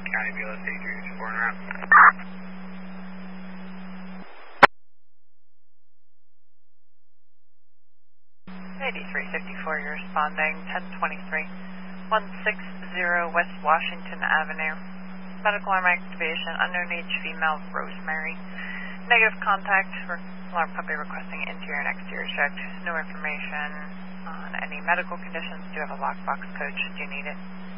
County BLS 8354 en route. 8354, you're responding, 1023, 160 West Washington Avenue. Medical arm activation, unknown age female, Rosemary. Negative contact, alarm puppy requesting interior and exterior check. No information on any medical conditions. Do you have a lockbox code should you need it?